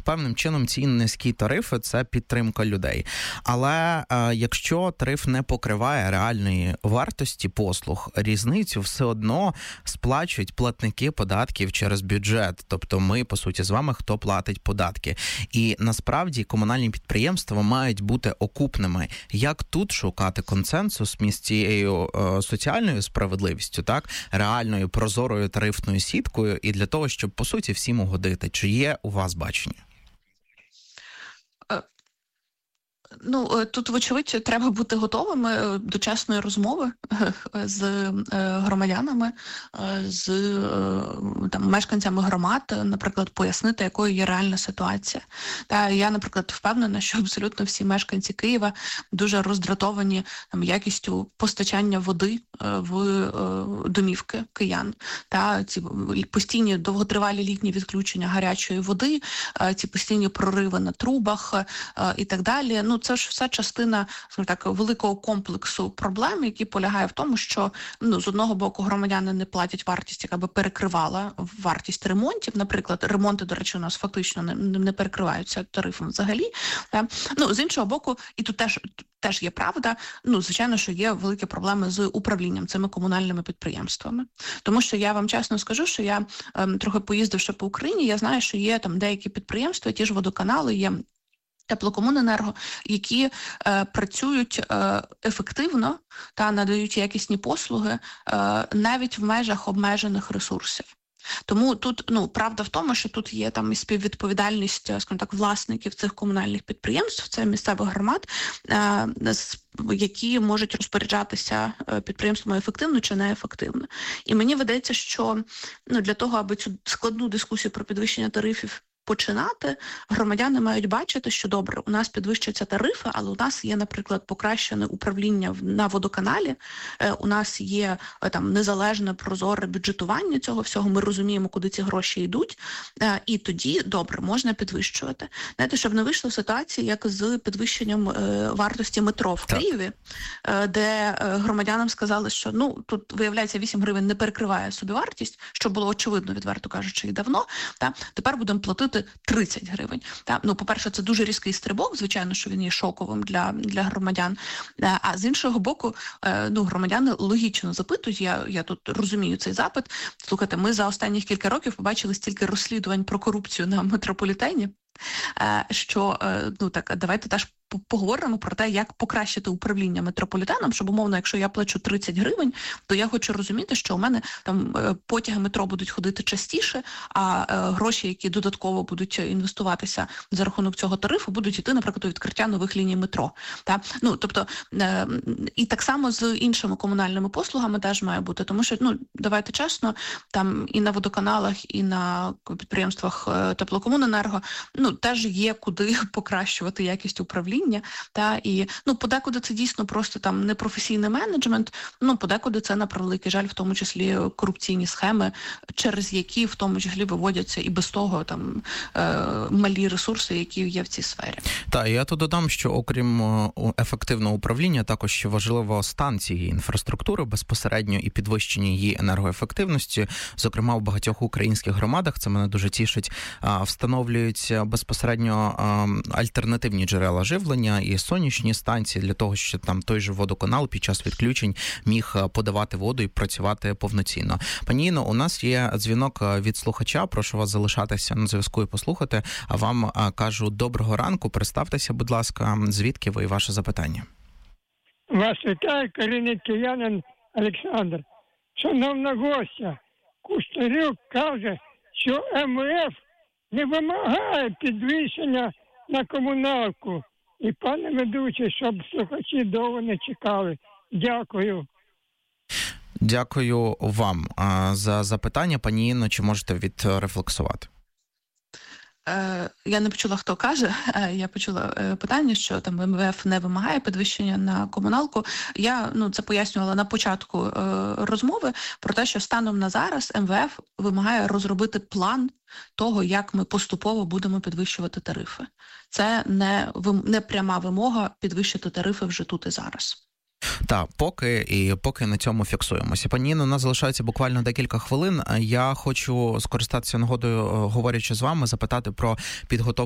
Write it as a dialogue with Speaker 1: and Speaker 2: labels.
Speaker 1: певним чином ці низькі тарифи – це підтримка людей. Але якщо тариф не покриває реальної вартості послуг, різницю все одно сплачують платники податків через бюджет. Тобто ми, по суті, з вами, хто платить податки. І насправді комунальні підприємства мають бути окупними. Як тут шукати консенсус між цією соціальною справедливістю, так, реальною прозорою тарифною сіткою, і для того, щоб, по суті, всім угодити? Чи є у вас бачення?
Speaker 2: Тут, вочевидь, треба бути готовими до чесної розмови з громадянами, з мешканцями громад, наприклад, пояснити, якою є реальна ситуація. Я, наприклад, впевнена, що абсолютно всі мешканці Києва дуже роздратовані якістю постачання води в домівки киян. Ці постійні довготривалі літні відключення гарячої води, ці постійні прориви на трубах і так далі. Це ж все частина, скажімо так, великого комплексу проблем, які полягає в тому, що з одного боку громадяни не платять вартість, яка би перекривала вартість ремонтів. Наприклад, ремонти, до речі, у нас фактично не перекриваються тарифом взагалі. З іншого боку, і тут теж є правда, звичайно, що є великі проблеми з управлінням цими комунальними підприємствами. Тому що я вам чесно скажу, що я трохи поїздивши по Україні, я знаю, що є там деякі підприємства, ті ж водоканали, є Теплокомуненерго, які працюють ефективно та надають якісні послуги навіть в межах обмежених ресурсів. Тому тут, правда в тому, що тут є там і співвідповідальність, скажімо так, власників цих комунальних підприємств, це місцевих громад, які можуть розпоряджатися підприємствами ефективно чи неефективно. І мені видається, що для того, аби цю складну дискусію про підвищення тарифів починати, громадяни мають бачити, що добре, у нас підвищуються тарифи, але у нас є, наприклад, покращене управління на водоканалі, у нас є там незалежне, прозоре бюджетування цього всього, ми розуміємо, куди ці гроші йдуть, і тоді, добре, можна підвищувати. Знаєте, щоб не вийшло ситуації, як з підвищенням вартості метро в Києві, де громадянам сказали, що тут, виявляється, 8 гривень не перекриває собівартість, що було очевидно, відверто кажучи, і давно, тепер будемо платити 30 гривень. По-перше, це дуже різкий стрибок, звичайно, що він є шоковим для громадян. А з іншого боку, громадяни логічно запитують, я тут розумію цей запит. Слухайте, ми за останніх кілька років побачили стільки розслідувань про корупцію на метрополітені, що, давайте теж поговоримо про те, як покращити управління метрополітеном, щоб, умовно, якщо я плачу 30 гривень, то я хочу розуміти, що у мене там потяги метро будуть ходити частіше, а гроші, які додатково будуть інвестуватися за рахунок цього тарифу, будуть йти, наприклад, у відкриття нових ліній метро. Тобто, і так само з іншими комунальними послугами теж має бути, тому що, давайте чесно, там і на водоканалах, і на підприємствах Теплокомуненерго, теж є куди покращувати якість управління, і подекуди це дійсно просто там непрофесійний менеджмент, подекуди це, на превеликий жаль, в тому числі корупційні схеми, через які в тому числі виводяться і без того там малі ресурси, які є в цій сфері.
Speaker 1: Я тут додам, що окрім ефективного управління, також ще важливо стан цієї інфраструктури безпосередньо і підвищення її енергоефективності. Зокрема, в багатьох українських громадах, це мене дуже тішить, встановлюють безпосередньо альтернативні джерела живлення і сонячні станції для того, щоб там той же водоканал під час відключень міг подавати воду і працювати повноцінно. Пані Інно, у нас є дзвінок від слухача, прошу вас залишатися на зв'язку і послухати, а вам кажу доброго ранку, представтеся, будь ласка, звідки ви і ваше запитання.
Speaker 3: Вас вітає корінний киянин Олександр. Шановна гостя, Кушнарюк каже, що МВФ не вимагає підвищення на комуналку. І, пане ведучий, щоб слухачі довго не чекали. Дякую.
Speaker 1: Дякую вам за запитання. Пані Інно, чи можете відрефлексувати?
Speaker 2: Я не почула, хто каже. Я почула питання, що там МВФ не вимагає підвищення на комуналку. Я це пояснювала на початку розмови про те, що станом на зараз МВФ вимагає розробити план того, як ми поступово будемо підвищувати тарифи. Це не пряма вимога підвищити тарифи вже тут і зараз.
Speaker 1: Поки на цьому фіксуємося. Пані Інно, у нас залишається буквально декілька хвилин. Я хочу скористатися нагодою, говорячи з вами, запитати про підготовку